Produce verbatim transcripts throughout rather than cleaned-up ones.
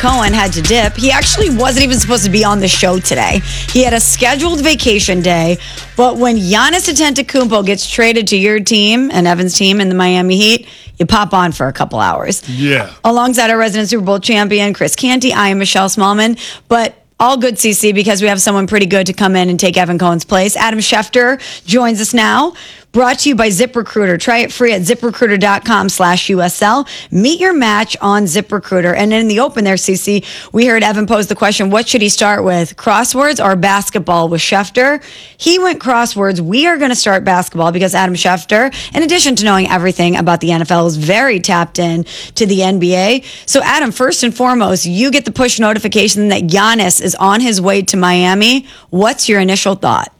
Cohen had to dip. He actually wasn't even supposed to be on the show today. He had a scheduled vacation day, but when Giannis Antetokounmpo gets traded to your team and Evan's team in the Miami Heat, you pop on for a couple hours. Yeah. Alongside our resident Super Bowl champion, Chris Canty, I am Michelle Smallman, but all good, C C, because we have someone pretty good to come in and take Evan Cohen's place. Adam Schefter joins us now. Brought to you by ZipRecruiter. Try it free at ZipRecruiter.com slash USL. Meet your match on ZipRecruiter. And in the open there, C C, we heard Evan pose the question, what should he start with, crosswords or basketball with Schefter? He went crosswords. We are going to start basketball because Adam Schefter, in addition to knowing everything about the N F L, is very tapped in to the N B A. So, Adam, first and foremost, you get the push notification that Giannis is on his way to Miami. What's your initial thought?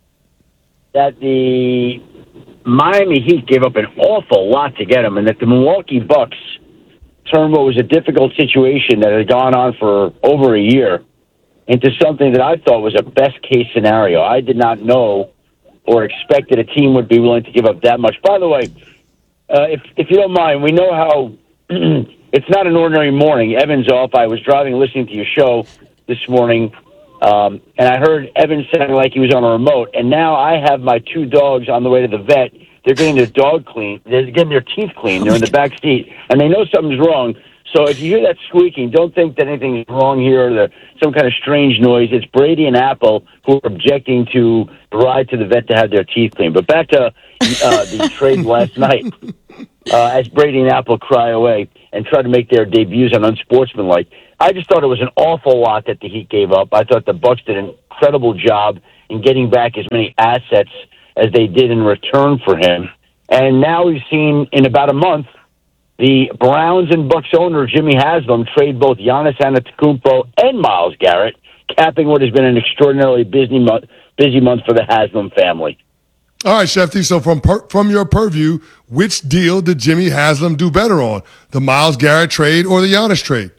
That the Miami Heat gave up an awful lot to get him, and that the Milwaukee Bucks turned what was a difficult situation that had gone on for over a year into something that I thought was a best-case scenario. I did not know or expect that a team would be willing to give up that much. By the way, uh, if if you don't mind, we know how it's not an ordinary morning. Evan's off. I was driving listening to your show this morning, Um, and I heard Evan sounding like he was on a remote, and now I have my two dogs on the way to the vet. They're getting their dog clean. They're getting their teeth cleaned. They're in the back seat, and they know something's wrong. So if you hear that squeaking, don't think that anything's wrong here or the, some kind of strange noise. It's Brady and Apple who are objecting to the ride to the vet to have their teeth cleaned. But back to uh, the trade last night, uh, as Brady and Apple cry away and try to make their debuts on Unsportsmanlike. I just thought it was an awful lot that the Heat gave up. I thought the Bucks did an incredible job in getting back as many assets as they did in return for him. And now we've seen in about a month the Browns and Bucks owner Jimmy Haslam trade both Giannis Antetokounmpo and Myles Garrett, capping what has been an extraordinarily busy month, busy month for the Haslam family. All right, Shefty, so from per, from your purview, which deal did Jimmy Haslam do better on, the Myles Garrett trade or the Giannis trade?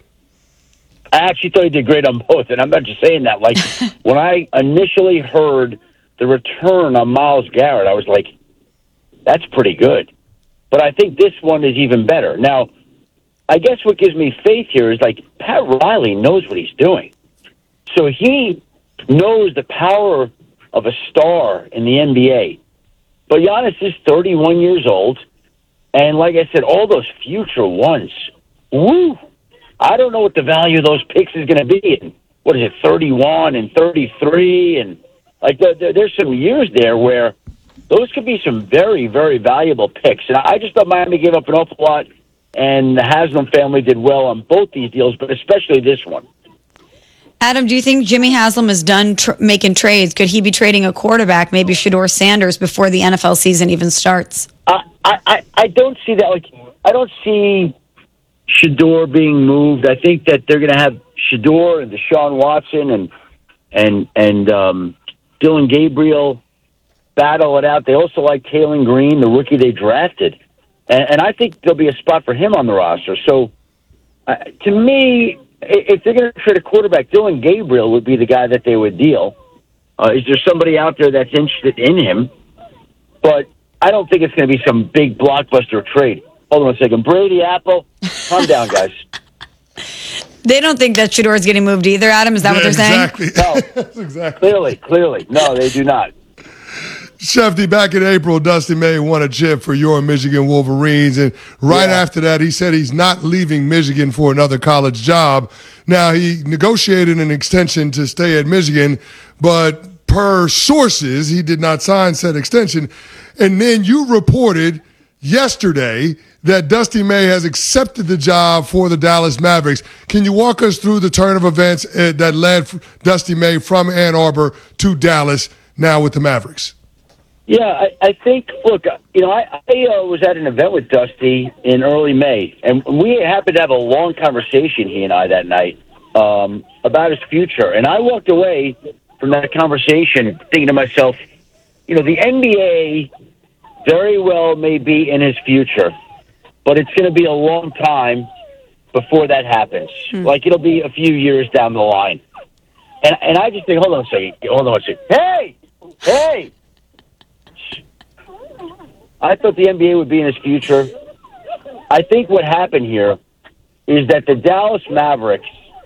I actually thought he did great on both, and I'm not just saying that. Like, when I initially heard the return on Myles Garrett, I was like, that's pretty good. But I think this one is even better. Now, I guess what gives me faith here is, like, Pat Riley knows what he's doing. So he knows the power of a star in the N B A. But Giannis is thirty-one years old, and like I said, all those future ones, woo! I don't know what the value of those picks is going to be. In, what is it, thirty-one and thirty-three? And like there, there, there's some years there where those could be some very, very valuable picks. And I just thought Miami gave up an awful lot, and the Haslam family did well on both these deals, but especially this one. Adam, do you think Jimmy Haslam is done tr- making trades? Could he be trading a quarterback, maybe Shedeur Sanders, before the N F L season even starts? I, I, I don't see that. Like, I don't see Shedeur being moved. I think that they're going to have Shedeur and Deshaun Watson and and and um, Dylan Gabriel battle it out. They also like Taylor Green, the rookie they drafted, and, and I think there'll be a spot for him on the roster. So, uh, to me, if they're going to trade a quarterback, Dylan Gabriel would be the guy that they would deal. Uh, is there somebody out there that's interested in him? But I don't think it's going to be some big blockbuster trade. Hold on a second. Brady, Apple, calm down, guys. They don't think that Shedeur is getting moved either, Adam? Is that yeah, what they're exactly. saying? No. That's exactly. Clearly, clearly. No, they do not. Shefty, back in April, Dusty May won a chip for your Michigan Wolverines, and right yeah. after that, he said he's not leaving Michigan for another college job. Now, he negotiated an extension to stay at Michigan, but per sources, he did not sign said extension. And then you reported yesterday that Dusty May has accepted the job for the Dallas Mavericks. Can you walk us through the turn of events uh, that led Dusty May from Ann Arbor to Dallas, now with the Mavericks? Yeah, I, I think, look, you know, I, I uh, was at an event with Dusty in early May, and we happened to have a long conversation, he and I, that night, um, about his future. And I walked away from that conversation thinking to myself, you know, the N B A very well may be in his future, but it's going to be a long time before that happens. Hmm. Like, it'll be a few years down the line. And, and I just think, hold on a second, hold on a second. Hey! Hey! I thought the N B A would be in his future. I think what happened here is that the Dallas Mavericks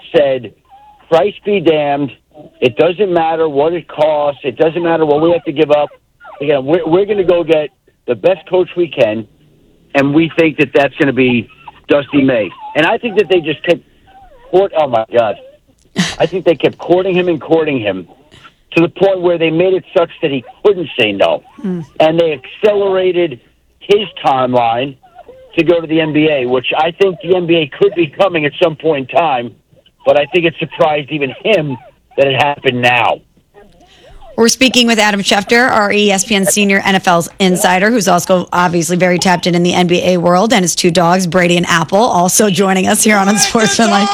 said, price be damned. It doesn't matter what it costs. It doesn't matter what we have to give up. Again, we're, we're going to go get the best coach we can, and we think that that's going to be Dusty May. And I think that they just kept court. Oh, my God. I think they kept courting him and courting him to the point where they made it such that he couldn't say no. Mm. And they accelerated his timeline to go to the N B A, which I think the N B A could be coming at some point in time, but I think it surprised even him that it happened now. We're speaking with Adam Schefter, our E S P N senior N F L insider, who's also obviously very tapped in in the N B A world, and his two dogs, Brady and Apple, also joining us here on Unsportsmanlike.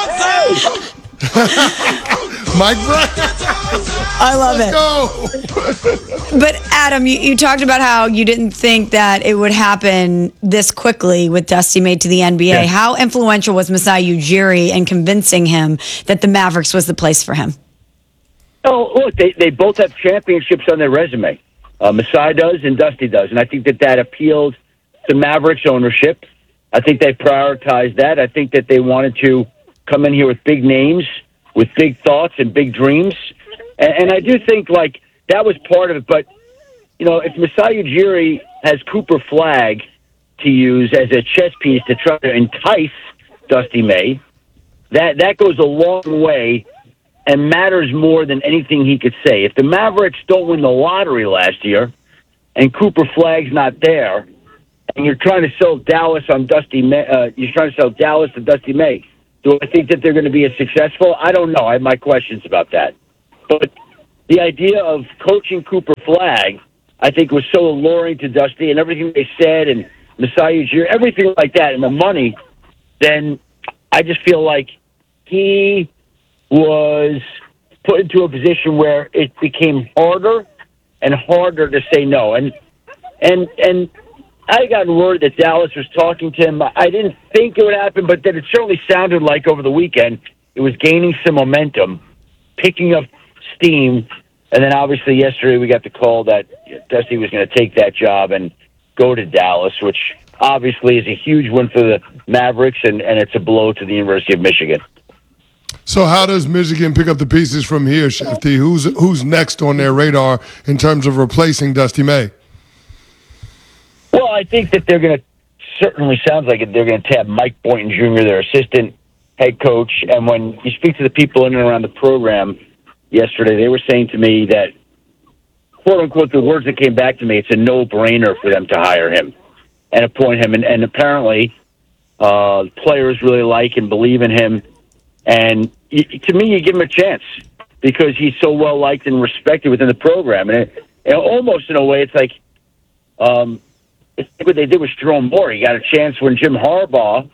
Mike Brown. I love Let's it. Go. But Adam, you, you talked about how you didn't think that it would happen this quickly with Dusty May to the N B A. Yeah. How influential was Masai Ujiri in convincing him that the Mavericks was the place for him? Oh, look, they, they both have championships on their resume. Uh, Masai does and Dusty does. And I think that that appealed to Mavericks ownership. I think they prioritized that. I think that they wanted to come in here with big names, with big thoughts and big dreams. And, and I do think, like, that was part of it. But, you know, if Masai Ujiri has Cooper Flagg to use as a chess piece to try to entice Dusty May, that, that goes a long way and matters more than anything he could say. If the Mavericks don't win the lottery last year and Cooper Flagg's not there, and you're trying to sell Dallas on Dusty May, uh, you're trying to sell Dallas to Dusty May, do I think that they're going to be as successful? I don't know. I have my questions about that. But the idea of coaching Cooper Flagg, I think, was so alluring to Dusty, and everything they said, and Masai Ujiri, everything like that, and the money, then I just feel like he was put into a position where it became harder and harder to say no. And and and I got word that Dallas was talking to him. I didn't think it would happen, but that it certainly sounded like over the weekend it was gaining some momentum, picking up steam. And then obviously yesterday we got the call that Dusty was going to take that job and go to Dallas, which obviously is a huge win for the Mavericks, and, and it's a blow to the University of Michigan. So how does Michigan pick up the pieces from here, Shefty? Who's who's next on their radar in terms of replacing Dusty May? Well, I think that they're going to, certainly sounds like it, they're going to tab Mike Boynton Junior, their assistant head coach. And when you speak to the people in and around the program yesterday, they were saying to me that, quote unquote, the words that came back to me, it's a no-brainer for them to hire him and appoint him. And, and apparently uh, players really like and believe in him. And to me, you give him a chance because he's so well liked and respected within the program. And it, it almost in a way, it's like um, it's like what they did with Jerome Moore. He got a chance when Jim Harbaugh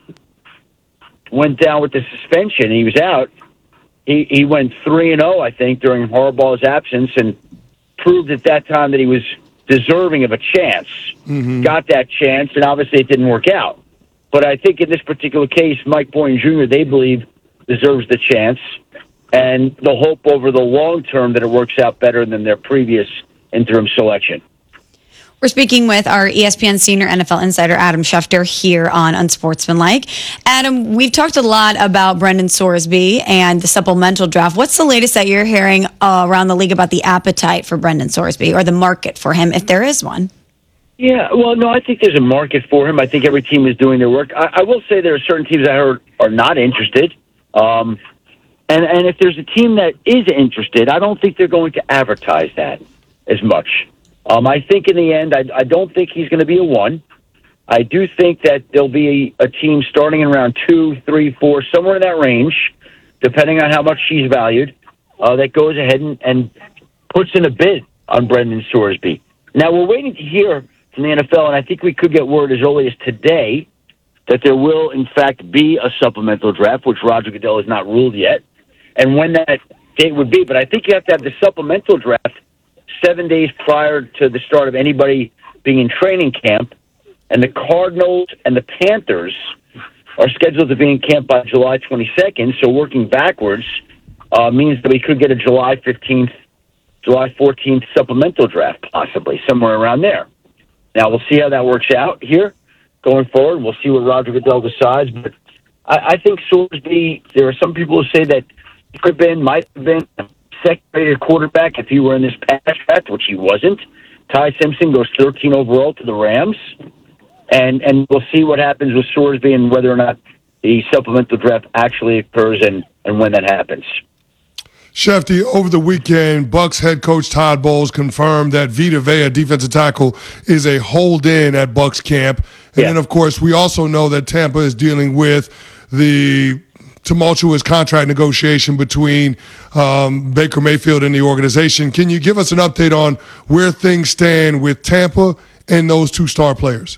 went down with the suspension. And he was out. He he went three and zero, I think, during Harbaugh's absence, and proved at that time that he was deserving of a chance. Mm-hmm. Got that chance, and obviously it didn't work out. But I think in this particular case, Mike Boynton Junior, they believe, deserves the chance, and the hope over the long term that it works out better than their previous interim selection. We're speaking with our E S P N senior N F L insider, Adam Schefter, here on Unsportsmanlike. Adam, we've talked a lot about Brendan Sorsby and the supplemental draft. What's the latest that you're hearing uh, around the league about the appetite for Brendan Sorsby, or the market for him, if there is one? Yeah, well, no, I think there's a market for him. I think every team is doing their work. I, I will say there are certain teams I heard are not interested. Um, and, and if there's a team that is interested, I don't think they're going to advertise that as much. Um, I think in the end, I, I don't think he's going to be a one. I do think that there'll be a, a team starting in round two, three, four, somewhere in that range, depending on how much she's valued, uh, that goes ahead and, and puts in a bid on Brendan Sorsby. Now, we're waiting to hear from the N F L, and I think we could get word as early as today that there will, in fact, be a supplemental draft, which Roger Goodell has not ruled yet, and when that date would be. But I think you have to have the supplemental draft seven days prior to the start of anybody being in training camp, and the Cardinals and the Panthers are scheduled to be in camp by July twenty-second, so working backwards uh, means that we could get a July fifteenth, July fourteenth supplemental draft, possibly, somewhere around there. Now, we'll see how that works out here going forward. We'll see what Roger Goodell decides, but I, I think Sorsby, there are some people who say that he could have been, might have been a second-rated quarterback if he were in this pass draft, which he wasn't. Ty Simpson goes thirteen overall to the Rams. And and we'll see what happens with Sorsby and whether or not the supplemental draft actually occurs and, and when that happens. Shefty, over the weekend, Bucs head coach Todd Bowles confirmed that Vita Vea, defensive tackle, is a hold-in at Bucs camp. And yeah. then, of course, we also know that Tampa is dealing with the tumultuous contract negotiation between um, Baker Mayfield and the organization. Can you give us an update on where things stand with Tampa and those two star players?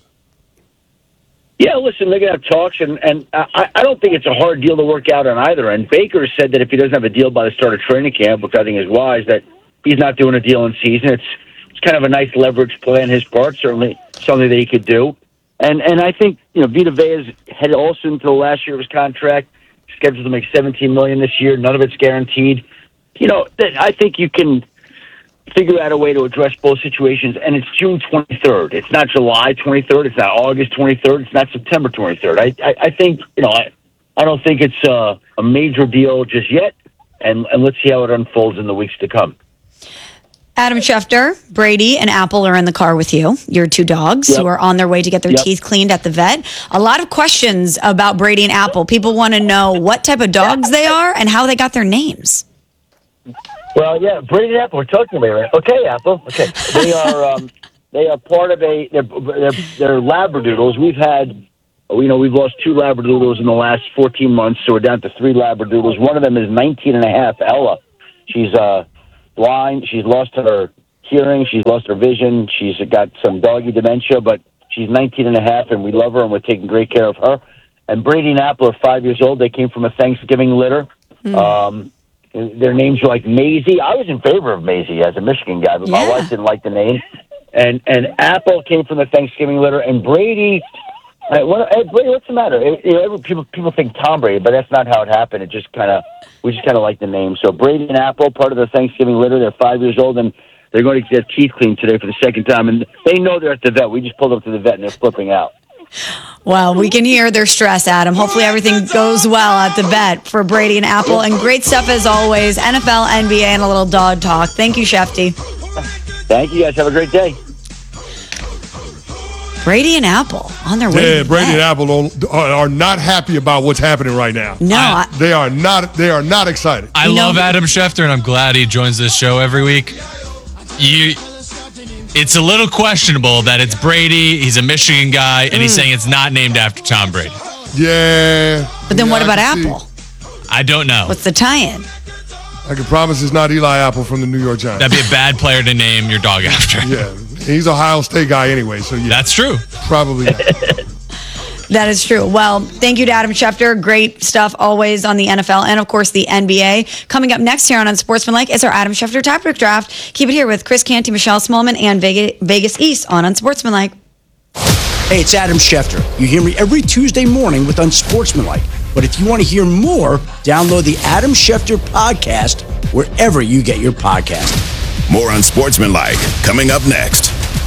Yeah, listen, they're going to have talks, and, and I, I don't think it's a hard deal to work out on either. And Baker said that if he doesn't have a deal by the start of training camp, which I think is wise, that he's not doing a deal in season. It's it's kind of a nice leverage play on his part, certainly something that he could do. And and I think, you know, Vita Vea's headed also into the last year of his contract, scheduled to make seventeen million dollars this year. None of it's guaranteed. You know, I think you can figure out a way to address both situations, and it's June twenty-third. It's not July twenty-third. It's not August twenty-third. It's not September twenty-third. I, I, I think, you know, I, I don't think it's a, a major deal just yet, and, and let's see how it unfolds in the weeks to come. Adam Schefter, Brady, and Apple are in the car with you. Your two dogs Yep. who are on their way to get their Yep. teeth cleaned at the vet. A lot of questions about Brady and Apple. People want to know what type of dogs they are and how they got their names. Well, yeah, Brady and Apple are talking about it. Right? Okay, Apple. Okay, they are um, they are part of a they're, they're they're Labradoodles. We've had you know we've lost two Labradoodles in the last fourteen months, so we're down to three Labradoodles. One of them is nineteen and a half. Ella, she's uh blind. She's lost her hearing. She's lost her vision. She's got some doggy dementia, but she's nineteen and a half, and we love her, and we're taking great care of her. And Brady and Apple are five years old. They came from a Thanksgiving litter. Mm. Um, Their names are like Maisie. I was in favor of Maisie as a Michigan guy, but my Yeah. wife didn't like the name. And and Apple came from the Thanksgiving litter, and Brady. Uh, what, hey, Brady, what's the matter? It, you know, people people think Tom Brady, but that's not how it happened. It just kind of we just kind of like the name. So Brady and Apple, part of the Thanksgiving litter. They're five years old, and they're going to get teeth cleaned today for the second time. And they know they're at the vet. We just pulled up to the vet, and they're flipping out. Well, we can hear their stress, Adam. Hopefully everything goes well at the vet for Brady and Apple. And great stuff as always. N F L, N B A, and a little dog talk. Thank you, Shefty. Thank you, guys. Have a great day. Brady and Apple on their way. Yeah, to the Brady vet. and Apple don't, are, are not happy about what's happening right now. No, I, They are not. They are not excited. I You know- love Adam Schefter, and I'm glad he joins this show every week. You, it's a little questionable that it's Brady. He's a Michigan guy, and he's saying it's not named after Tom Brady. Yeah. but then Yeah, what I about can see. Apple? I don't know. What's the tie-in? I can promise it's not Eli Apple from the New York Giants. That'd be a bad player to name your dog after. Yeah, he's Ohio State guy anyway, so yeah, That's true. probably not. That is true. Well, thank you to Adam Schefter. Great stuff always on the N F L and, of course, the N B A. Coming up next here on Unsportsmanlike is our Adam Schefter Topic Draft. Keep it here with Chris Canty, Michelle Smallman, and Vegas, Vegas East on Unsportsmanlike. Hey, it's Adam Schefter. You hear me every Tuesday morning with Unsportsmanlike. But if you want to hear more, download the Adam Schefter podcast wherever you get your podcast. More Unsportsmanlike coming up next.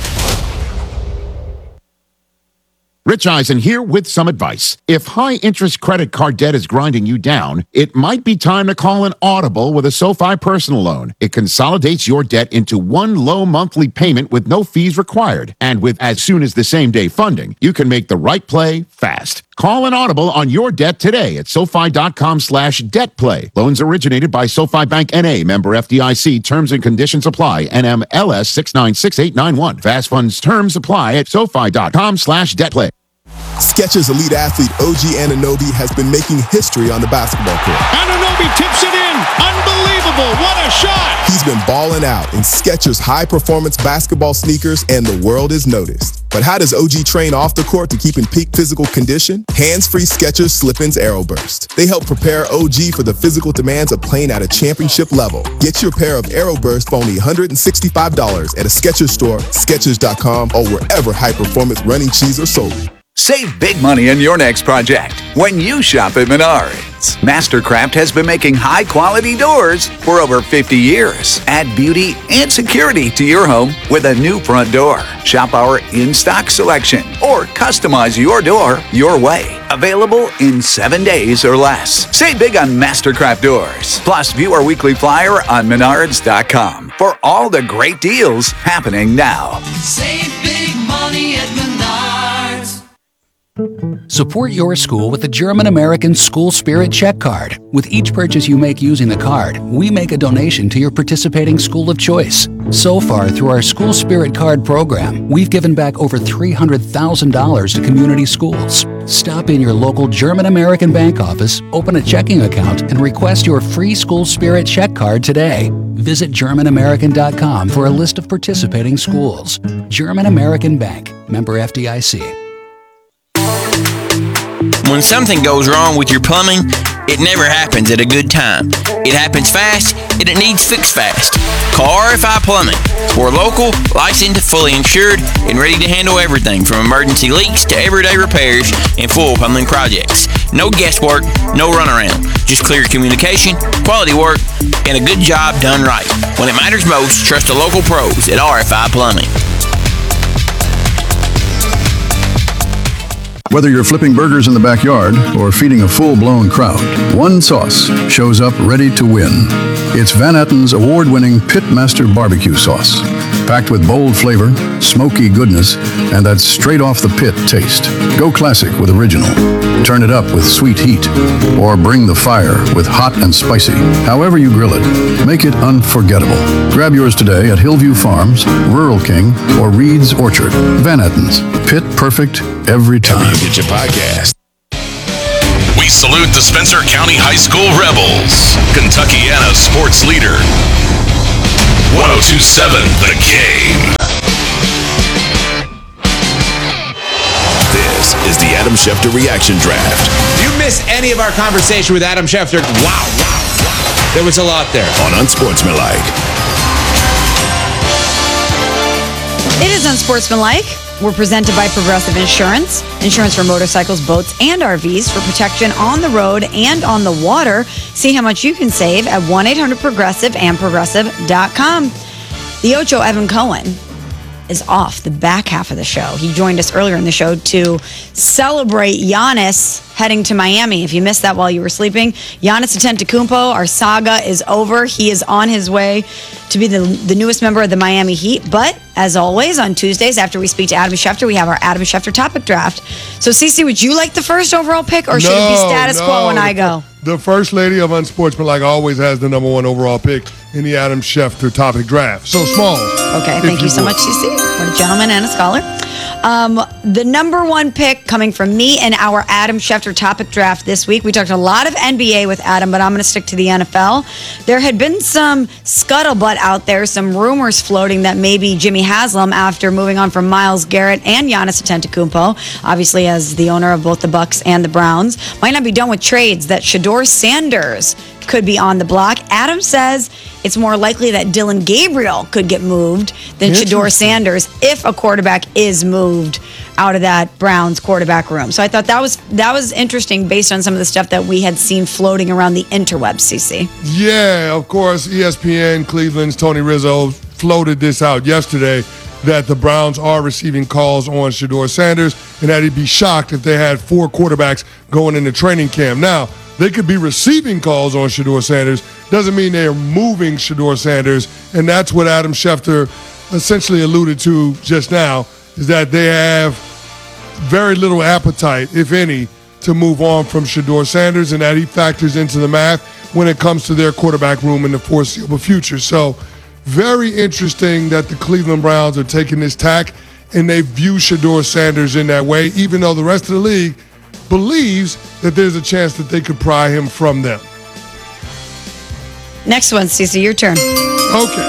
Rich Eisen here with some advice. If high-interest credit card debt is grinding you down, it might be time to call an Audible with a SoFi personal loan. It consolidates your debt into one low monthly payment with no fees required. And with as soon as the same-day funding, you can make the right play fast. Call an Audible on your debt today at SoFi.com slash debt play. Loans originated by SoFi Bank N A, member F D I C. Terms and conditions apply. N M L S six nine six eight nine one. Fast funds terms apply at SoFi.com slash debt play. Skechers elite athlete O G Anunoby has been making history on the basketball court. Anunoby tips it in. Unbelievable. What a shot. He's been balling out in Skechers high-performance basketball sneakers, and the world is noticed. But how does O G train off the court to keep in peak physical condition? Hands-free Skechers Slip-ins Aeroburst. They help prepare O G for the physical demands of playing at a championship level. Get your pair of Aeroburst for only one hundred sixty-five dollars at a Skechers store, Skechers dot com, or wherever high-performance running shoes are sold. Save big money on your next project when you shop at Menards. results. Mastercraft has been making high-quality doors for over fifty years. Add beauty and security to your home with a new front door. Shop our in-stock selection or customize your door your way. Available in seven days or less. Save big on Mastercraft doors. Plus, view our weekly flyer on menards dot com for all the great deals happening now. Save big money at Menards. Support your school with the German-American School Spirit Check Card. With each purchase you make using the card, we make a donation to your participating school of choice. So far, through our School Spirit Card program, we've given back over three hundred thousand dollars to community schools. Stop in your local German-American bank office, open a checking account, and request your free School Spirit Check Card today. Visit German American dot com for a list of participating schools. German American Bank, member F D I C. When something goes wrong with your plumbing, it never happens at a good time. It happens fast, and it needs fixed fast. Call R F I Plumbing. We're local, licensed, fully insured, and ready to handle everything from emergency leaks to everyday repairs and full plumbing projects. No guesswork, no runaround. Just clear communication, quality work, and a good job done right. When it matters most, trust the local pros at R F I Plumbing. Whether you're flipping burgers in the backyard or feeding a full-blown crowd, one sauce shows up ready to win. It's Van Etten's award-winning Pitmaster Barbecue Sauce. Packed with bold flavor, smoky goodness, and that straight-off-the-pit taste. Go classic with original. Turn it up with sweet heat. Or bring the fire with hot and spicy. However you grill it, make it unforgettable. Grab yours today at Hillview Farms, Rural King, or Reed's Orchard. Van Etten's. Pit perfect every time. You get your podcast. We salute the Spencer County High School Rebels, Kentuckiana sports leader. one oh two point seven The Game. This is the Adam Schefter Reaction Draft. You missed any of our conversation with Adam Schefter? Wow, wow, wow. There was a lot there. On Unsportsmanlike. It is Unsportsmanlike. We're presented by Progressive Insurance. Insurance for motorcycles, boats, and R Vs for protection on the road and on the water. See how much you can save at one eight hundred progressive and progressive dot com. The Ocho, Evan Cohen, is off the back half of the show. He joined us earlier in the show to celebrate Giannis heading to Miami. If you missed that while you were sleeping, Giannis Antetokounmpo, our saga is over. He is on his way to be the, the newest member of the Miami Heat. But as always, on Tuesdays, after we speak to Adam Schefter, we have our Adam Schefter topic draft. So, Cece, would you like the first overall pick, or should no, it be status no. quo when I go? The first lady of Unsportsmanlike always has the number one overall pick in the Adam Schefter topic draft. So, Smalls. Okay, thank you, you so much, Cece. What a gentleman and a scholar. Um, the number one pick coming from me and our Adam Schefter topic draft this week. We talked a lot of N B A with Adam, but I'm going to stick to the N F L. There had been some scuttlebutt out there, some rumors floating that maybe Jimmy Haslam, after moving on from Myles Garrett and Giannis Antetokounmpo, obviously as the owner of both the Bucks and the Browns, might not be done with trades, that Shedeur Sanders could be on the block. Adam says it's more likely that Dylan Gabriel could get moved than Shedeur Sanders if a quarterback is moved out of that Browns quarterback room. So I thought that was that was interesting based on some of the stuff that we had seen floating around the interwebs, C C. Yeah, of course, E S P N, Cleveland's Tony Rizzo floated this out yesterday that the Browns are receiving calls on Shedeur Sanders and that he'd be shocked if they had four quarterbacks going into training camp. Now, they could be receiving calls on Shedeur Sanders. Doesn't mean they are moving Shedeur Sanders. And that's what Adam Schefter essentially alluded to just now, is that they have very little appetite, if any, to move on from Shedeur Sanders, and that he factors into the math when it comes to their quarterback room in the foreseeable future. So very interesting that the Cleveland Browns are taking this tack, and they view Shedeur Sanders in that way, even though the rest of the league believes that there's a chance that they could pry him from them. Next one, Cece, your turn. Okay.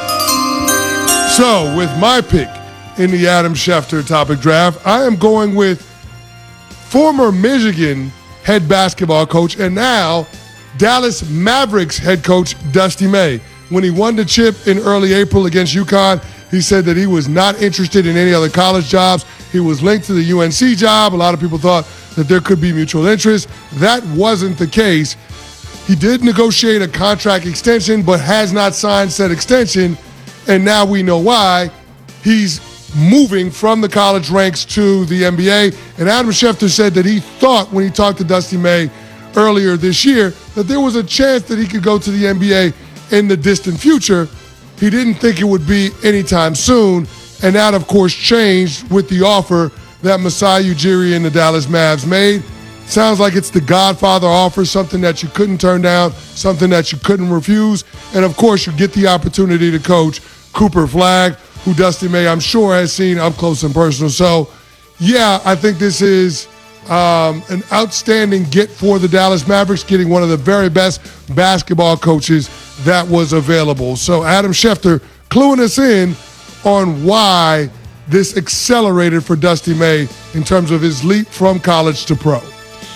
So, with my pick in the Adam Schefter topic draft, I am going with former Michigan head basketball coach and now Dallas Mavericks head coach Dusty May. When he won the chip in early April against UConn, he said that he was not interested in any other college jobs. He was linked to the U N C job. A lot of people thought that there could be mutual interest. That wasn't the case. He did negotiate a contract extension, but has not signed said extension, and now we know why. He's moving from the college ranks to the N B A, and Adam Schefter said that he thought when he talked to Dusty May earlier this year that there was a chance that he could go to the N B A in the distant future. He didn't think it would be anytime soon, and that, of course, changed with the offer that Masai Ujiri and the Dallas Mavs made. Sounds like it's the Godfather offer, something that you couldn't turn down, something that you couldn't refuse. And, of course, you get the opportunity to coach Cooper Flagg, who Dusty May, I'm sure, has seen up close and personal. So, yeah, I think this is um, an outstanding get for the Dallas Mavericks, getting one of the very best basketball coaches that was available. So Adam Schefter cluing us in on why this accelerated for Dusty May in terms of his leap from college to pro.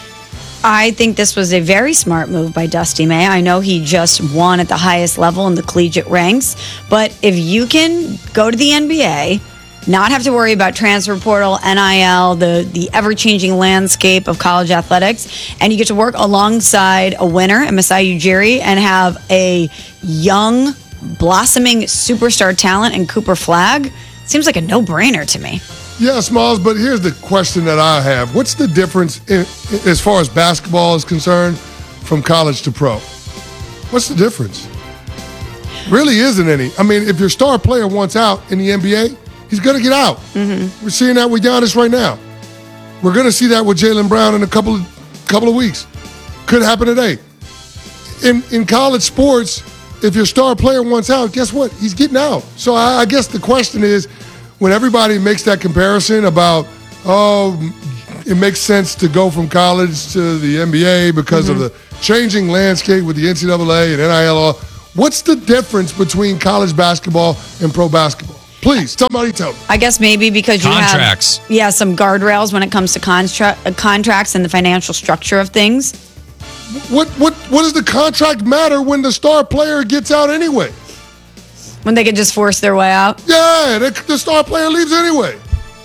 I think this was a very smart move by Dusty May. I know he just won at the highest level in the collegiate ranks, but if you can go to the N B A, not have to worry about transfer portal, N I L, the, the ever-changing landscape of college athletics, and you get to work alongside a winner, and Masai Ujiri, and have a young, blossoming superstar talent in Cooper Flagg, seems like a no-brainer to me. Yeah, Smalls, but here's the question that I have. What's the difference in, as far as basketball is concerned from college to pro? What's the difference? Really isn't any. I mean, if your star player wants out in the N B A, he's going to get out. Mm-hmm. We're seeing that with Giannis right now. We're going to see that with Jaylen Brown in a couple of, couple of weeks. Could happen today. In, in college sports, if your star player wants out, guess what? He's getting out. So I, I guess the question is, when everybody makes that comparison about, oh, it makes sense to go from college to the N B A because mm-hmm. of the changing landscape with the N C double A and N I L, what's the difference between college basketball and pro basketball? Please, somebody tell me. I guess maybe because you contracts. have yeah, some guardrails when it comes to contra- uh, contracts and the financial structure of things. What what what does the contract matter when the star player gets out anyway? When they could just force their way out? Yeah, the, the star player leaves anyway.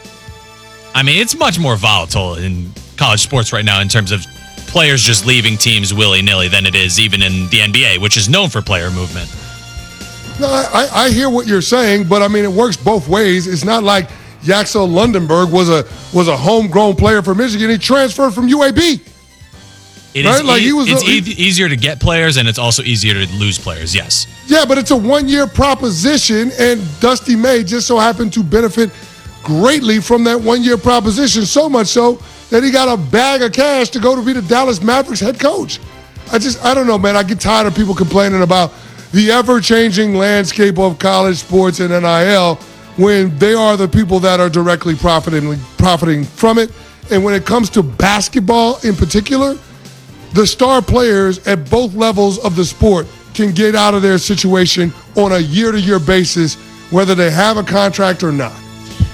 I mean, it's much more volatile in college sports right now in terms of players just leaving teams willy-nilly than it is even in the N B A, which is known for player movement. No, I, I hear what you're saying, but I mean, it works both ways. It's not like Yaxel Lundenberg was a was a homegrown player for Michigan. He transferred from U A B. It right? is like e- he was it's a, e- easier to get players, and it's also easier to lose players, yes. Yeah, but it's a one-year proposition, and Dusty May just so happened to benefit greatly from that one-year proposition, so much so that he got a bag of cash to go to be the Dallas Mavericks head coach. I just, I don't know, man. I get tired of people complaining about the ever-changing landscape of college sports and N I L when they are the people that are directly profiting, profiting from it. And when it comes to basketball in particular, the star players at both levels of the sport can get out of their situation on a year-to-year basis, whether they have a contract or not.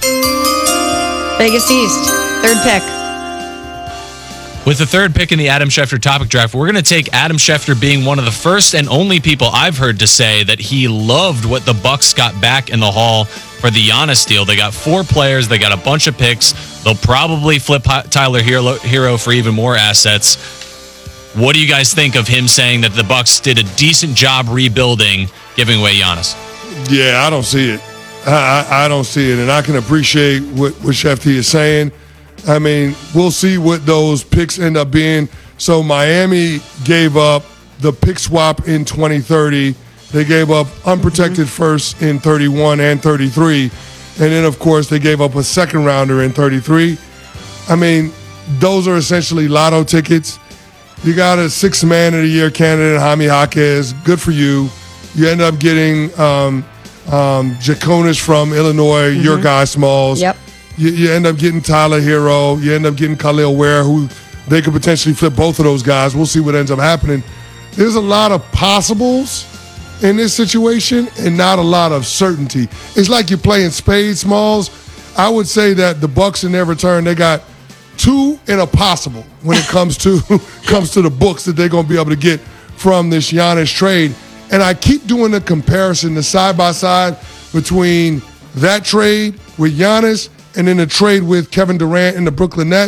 Vegas East, third pick. With the third pick in the Adam Schefter topic draft, we're going to take Adam Schefter being one of the first and only people I've heard to say that he loved what the Bucks got back in the haul for the Giannis deal. They got four players. They got a bunch of picks. They'll probably flip Tyler Hero for even more assets. What do you guys think of him saying that the Bucks did a decent job rebuilding, giving away Giannis? Yeah, I don't see it. I, I, I don't see it, and I can appreciate what, what Schefter is saying. I mean, we'll see what those picks end up being. So Miami gave up the pick swap in twenty thirty. They gave up unprotected mm-hmm. first in thirty-one and thirty-three. And then, of course, they gave up a second rounder in thirty-three. I mean, those are essentially lotto tickets. You got a sixth man of the year candidate, Jaime Jaquez. Good for you. You end up getting um, um, Jaconis from Illinois, mm-hmm. your guy, Smalls. Yep. You, you end up getting Tyler Hero. You end up getting Khalil Ware, who they could potentially flip both of those guys. We'll see what ends up happening. There's a lot of possibles in this situation and not a lot of certainty. It's like you're playing spades, Smalls. I would say that the Bucks in their return, they got two in a possible when it comes to comes to the books that they're going to be able to get from this Giannis trade. And I keep doing the comparison, the side-by-side between that trade with Giannis and then the trade with Kevin Durant and the Brooklyn Nets.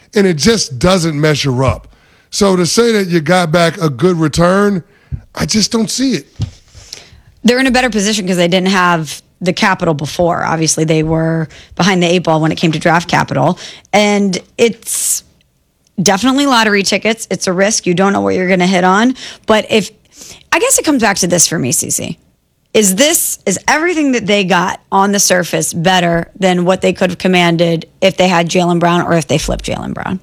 and it just doesn't measure up. So to say that you got back a good return, I just don't see it. They're in a better position because they didn't have the capital before. Obviously, they were behind the eight ball when it came to draft capital. And it's definitely lottery tickets. It's a risk. You don't know what you're going to hit on. But if, I guess it comes back to this for me, Cece. Is this, is everything that they got on the surface better than what they could have commanded if they had Jaylen Brown or if they flipped Jaylen Brown?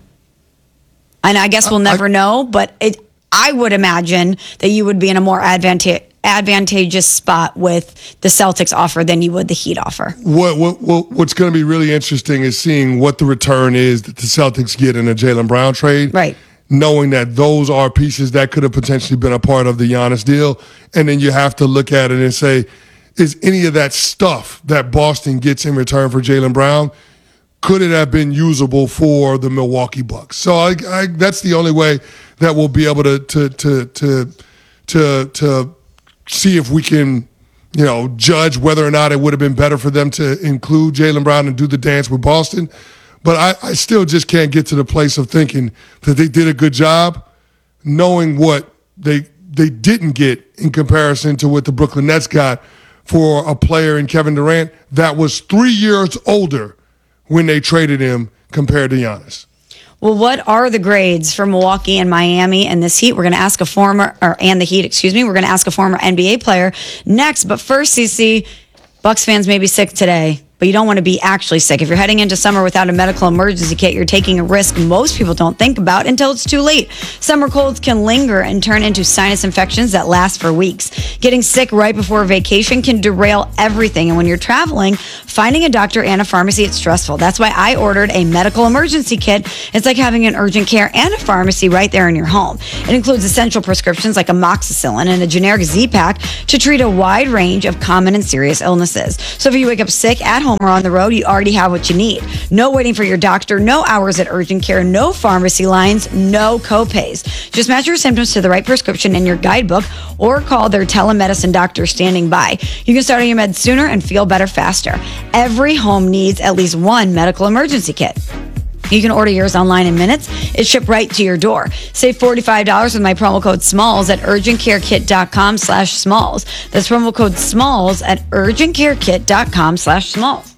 And I guess we'll never I, know, but it, I would imagine that you would be in a more advanta- advantageous spot with the Celtics offer than you would the Heat offer. What, what, what What's going to be really interesting is seeing what the return is that the Celtics get in a Jaylen Brown trade. Right. Knowing that those are pieces that could have potentially been a part of the Giannis deal. And then you have to look at it and say, is any of that stuff that Boston gets in return for Jaylen Brown, could it have been usable for the Milwaukee Bucks? So I, I, that's the only way that we'll be able to to to to to, to see if we can, you know, judge whether or not it would have been better for them to include Jaylen Brown and do the dance with Boston. But I, I still just can't get to the place of thinking that they did a good job, knowing what they they didn't get in comparison to what the Brooklyn Nets got for a player in Kevin Durant that was three years older when they traded him compared to Giannis. Well, what are the grades for Milwaukee and Miami and this Heat? We're going to ask a former, or and the Heat, excuse me. We're going to ask a former N B A player next. But first, C C, Bucks fans may be sick today, but you don't want to be actually sick. If you're heading into summer without a medical emergency kit, you're taking a risk most people don't think about until it's too late. Summer colds can linger and turn into sinus infections that last for weeks. Getting sick right before a vacation can derail everything. And when you're traveling, finding a doctor and a pharmacy, it's stressful. That's why I ordered a medical emergency kit. It's like having an urgent care and a pharmacy right there in your home. It includes essential prescriptions like amoxicillin and a generic Z-Pack to treat a wide range of common and serious illnesses. So if you wake up sick at home or on the road, you already have what you need. No waiting for your doctor, no hours at urgent care, no pharmacy lines, no co-pays. Just match your symptoms to the right prescription in your guidebook or call their telemedicine doctor standing by. You can start on your meds sooner and feel better faster. Every home needs at least one medical emergency kit. You can order yours online in minutes. It's shipped right to your door. Save forty-five dollars with my promo code SMALLS at urgentcarekit.com slash SMALLS. That's promo code SMALLS at urgentcarekit.com slash SMALLS.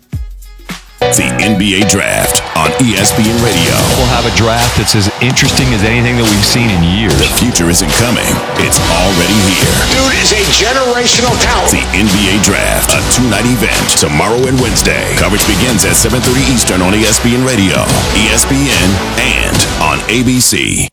The N B A Draft on E S P N Radio. We'll have a draft that's as interesting as anything that we've seen in years. The future isn't coming. It's already here. Dude is a generational talent. The N B A Draft, a two-night event, tomorrow and Wednesday. Coverage begins at seven thirty Eastern on E S P N Radio, E S P N, and on A B C.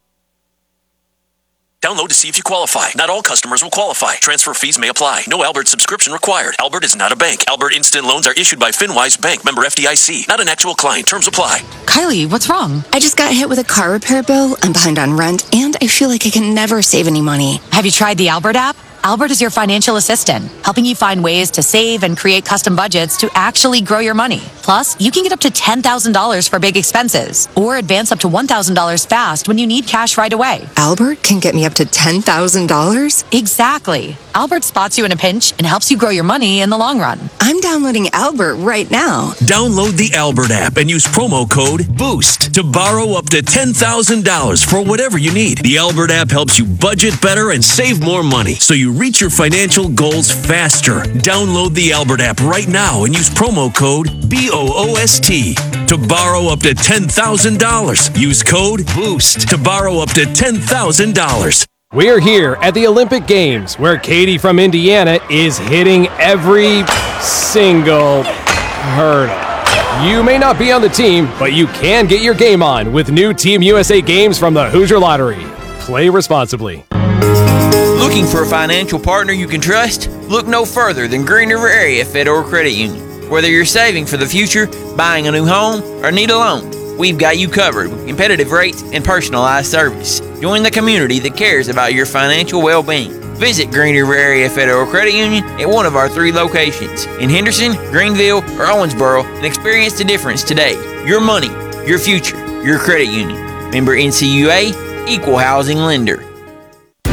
Download to see if you qualify. Not all customers will qualify. Transfer fees may apply. No Albert subscription required. Albert is not a bank. Albert Instant Loans are issued by FinWise Bank, member F D I C. Not an actual client. Terms apply. Kylie, what's wrong? I just got hit with a car repair bill. I'm behind on rent, and I feel like I can never save any money. Have you tried the Albert app? Albert is your financial assistant, helping you find ways to save and create custom budgets to actually grow your money. Plus, you can get up to ten thousand dollars for big expenses or advance up to one thousand dollars fast when you need cash right away. Albert can get me up to ten thousand dollars? Exactly. Albert spots you in a pinch and helps you grow your money in the long run. I'm downloading Albert right now. Download the Albert app and use promo code BOOST to borrow up to ten thousand dollars for whatever you need. The Albert app helps you budget better and save more money, so you reach your financial goals faster. Download the Albert app right now and use promo code B O O S T to borrow up to ten thousand dollars. Use code BOOST to borrow up to ten thousand dollars. We're here at the Olympic Games, where Katie from Indiana is hitting every single hurdle. You may not be on the team, but you can get your game on with new Team U S A games from the Hoosier Lottery. Play responsibly. Looking for a financial partner you can trust? Look no further than Green River Area Federal Credit Union. Whether you're saving for the future, buying a new home, or need a loan, we've got you covered with competitive rates and personalized service. Join the community that cares about your financial well-being. Visit Green River Area Federal Credit Union at one of our three locations in Henderson, Greenville, or Owensboro and experience the difference today. Your money, your future, your credit union. Member N C U A, Equal Housing Lender.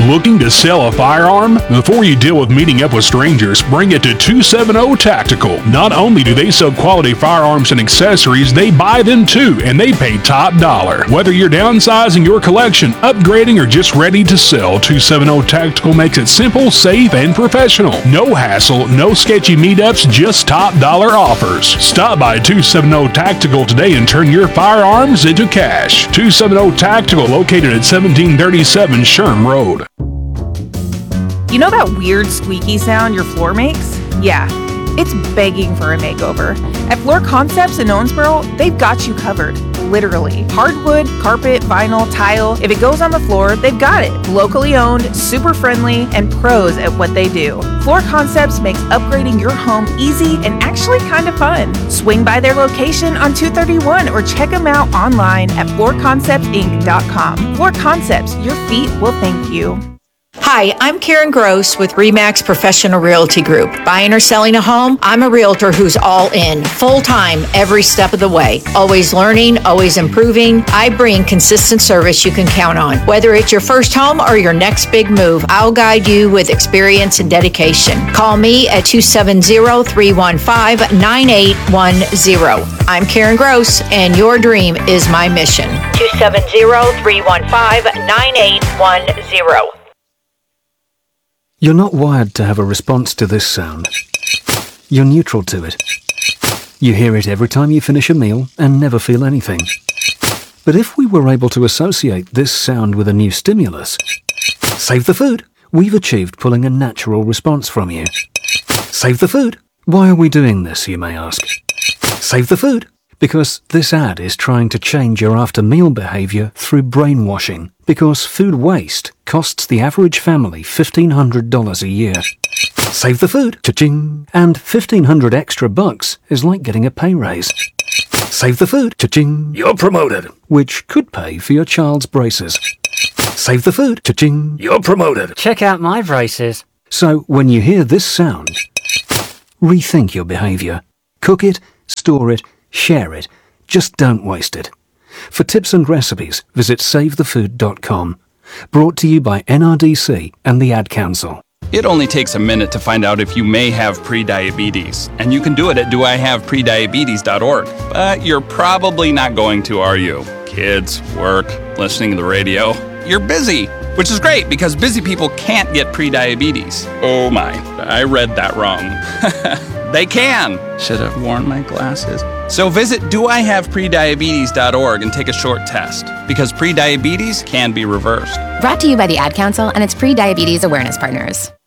Looking to sell a firearm? Before you deal with meeting up with strangers, bring it to two seventy Tactical. Not only do they sell quality firearms and accessories, they buy them too, and they pay top dollar. Whether you're downsizing your collection, upgrading, or just ready to sell, two seventy Tactical makes it simple, safe, and professional. No hassle, no sketchy meetups, just top dollar offers. Stop by two seventy Tactical today and turn your firearms into cash. two seventy Tactical, located at seventeen thirty-seven Sherm Road. You know that weird squeaky sound your floor makes? Yeah, it's begging for a makeover. At Floor Concepts in Owensboro, they've got you covered. Literally. Hardwood, carpet, vinyl, tile. If it goes on the floor, they've got it. Locally owned, super friendly, and pros at what they do. Floor Concepts makes upgrading your home easy and actually kind of fun. Swing by their location on two thirty-one or check them out online at floor concepts inc dot com. Floor Concepts, your feet will thank you. Hi, I'm Karen Gross with Remax Professional Realty Group. Buying or selling a home? I'm a realtor who's all in, full-time, every step of the way. Always learning, always improving. I bring consistent service you can count on. Whether it's your first home or your next big move, I'll guide you with experience and dedication. Call me at two seven zero, three one five, nine eight one zero. I'm Karen Gross, and your dream is my mission. two seven zero, three one five, nine eight one zero. You're not wired to have a response to this sound. You're neutral to it. You hear it every time you finish a meal and never feel anything. But if we were able to associate this sound with a new stimulus, save the food, we've achieved pulling a natural response from you. Save the food. Why are we doing this, you may ask? Save the food. Because this ad is trying to change your after-meal behavior through brainwashing. Because food waste costs the average family fifteen hundred dollars a year. Save the food, cha-ching, and fifteen hundred extra bucks is like getting a pay raise. Save the food, cha-ching, you're promoted, which could pay for your child's braces. Save the food, cha-ching, you're promoted. Check out my braces. So when you hear this sound, rethink your behavior. Cook it, store it, share it. Just don't waste it. For tips and recipes, visit save the food dot com. Brought to you by N R D C and the Ad Council. It only takes a minute to find out if you may have prediabetes, and you can do it at do I have prediabetes dot org. But you're probably not going to, are you? Kids, work, listening to the radio. You're busy, which is great because busy people can't get prediabetes. Oh my, I read that wrong. They can. Should have worn my glasses. So visit do I have prediabetes dot org and take a short test, because prediabetes can be reversed. Brought to you by the Ad Council and its pre-diabetes awareness partners.